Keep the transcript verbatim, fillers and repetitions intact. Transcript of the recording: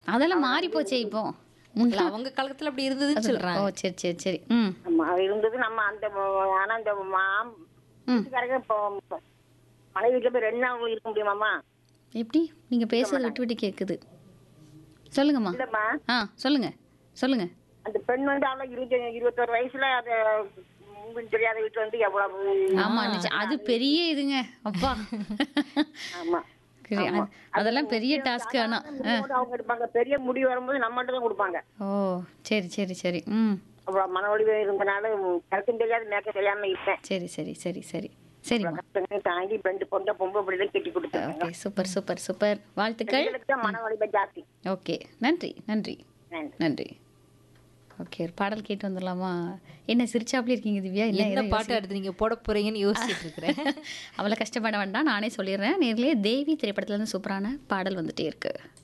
அதெல்லாம் மாறி போச்சே இப்போ. இல்ல, முன்ன அவங்க காலத்துல அப்படி இருந்ததுன்னு ஓ சொல்றாங்க. சரி சரி சரி. ம் ஆமா அது இருந்தது. நம்ம அந்த ம- ஆனா அந்த மாம் ம் வீட்டுக்காரங்க இப்போ மனைவி வீட்டுல போய் ரெண்டு நாள் இருக்க முடியுமாம்மா? எப்படி நீங்கள் பேசுறது விட்டு விட்டு கேட்குது. சொல்லுங்கம்மா. இல்லம்மா, ஆ சொல்லுங்க சொல்லுங்க. அந்த பெண் வந்து அவ்வளோ இருபத்தி இருபத்தோரு வயசுல அதை உங்களுக்கு தெரியாத வீட்டுல வந்து எவ்வளவு. ஆமா நிச்சயம். அது பெரிய இதுங்க அப்பா. ஆமா சரி, ஆமா. அது- அதெல்லாம் பெரிய டாஸ்க். ஆனா சாதாரண முடிவோட அவங்க எடுப்பாங்க. பெரிய முடிவு வரும்போது நம்மகிட்ட தான் கொடுப்பாங்க. ஓ சரி சரி சரி. ம் அவ்வளவு மன வலிவு இருந்தனால கருத்தும் தெரியாது மேற்க தெரியாம இருப்பேன். சரி சரி சரி சரி சரிம்மா. கஷ்டங்கள் தாங்கி ரெண்டு பொண்ணை பொம்பளை பிள்ளைகளை கட்டி கொடுத்துருக்காங்க. Okay super super super. வாழ்த்துக்கள். பெண்களுக்கு தான் மன வலிமை ஜாஸ்தி. ஓகே நன்றி நன்றி நன்றி. நன்றி. ஓகே ஒரு பாடல் கேட்டு வந்துடலாமா? என்ன சிரிச்சாப்ல இருக்கீங்க திவ்யா? இல்லை என்ன பாட்டு அடுத்து நீங்க போட போறீங்கன்னு யோசிச்சுட்டு இருக்கிறேன். அவளை கஷ்டப்பட வேண்டாம், நானே சொல்லிடுறேன். நேர்லயே தேவி திரைப்படத்துல இருந்து சூப்பரான பாடல் வந்துட்டே இருக்கு.